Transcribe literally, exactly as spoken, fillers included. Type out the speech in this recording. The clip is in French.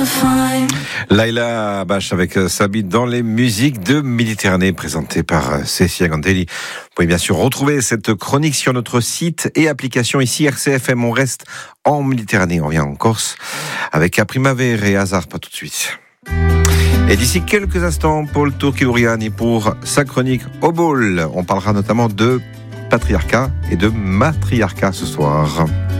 Laila Bache avec Sabi dans les musiques de Méditerranée, présentée par Cécilia Gantelli. Vous pouvez bien sûr retrouver cette chronique sur notre site et application ici R C F M. On reste en Méditerranée, on vient en Corse avec A Primavera et Hasard, pas tout de suite. Et d'ici quelques instants, Paul Turchi-Louriani pour sa chronique au bol. On parlera notamment de patriarcat et de matriarcat ce soir.